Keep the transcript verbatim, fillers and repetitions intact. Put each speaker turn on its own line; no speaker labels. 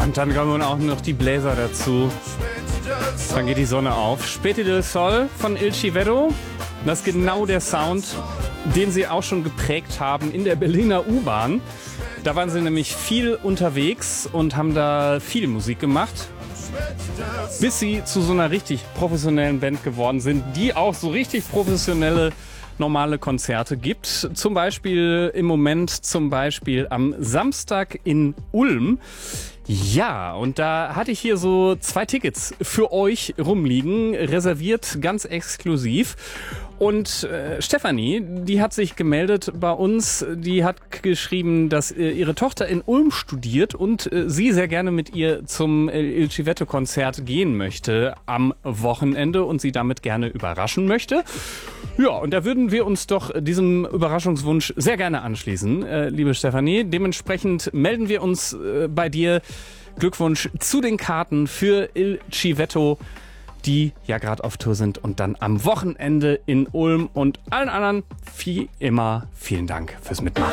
Und dann kommen auch noch die Bläser dazu. Dann geht die Sonne auf. Spete del Sol von Il Civetto. Das ist genau der Sound, den sie auch schon geprägt haben in der Berliner U-Bahn. Da waren sie nämlich viel unterwegs und haben da viel Musik gemacht, bis sie zu so einer richtig professionellen Band geworden sind, die auch so richtig professionelle, normale Konzerte gibt. Zum Beispiel im Moment, zum Beispiel am Samstag in Ulm. Ja, und da hatte ich hier so zwei Tickets für euch rumliegen, reserviert ganz exklusiv. Und äh, Stefanie, die hat sich gemeldet bei uns, die hat geschrieben, dass äh, ihre Tochter in Ulm studiert und äh, sie sehr gerne mit ihr zum äh, Il Civetto-Konzert gehen möchte am Wochenende und sie damit gerne überraschen möchte. Ja, und da würden wir uns doch diesem Überraschungswunsch sehr gerne anschließen, äh, liebe Stefanie. Dementsprechend melden wir uns äh, bei dir. Glückwunsch zu den Karten für Il Civetto, die ja gerade auf Tour sind und dann am Wochenende in Ulm, und allen anderen wie immer vielen Dank fürs Mitmachen.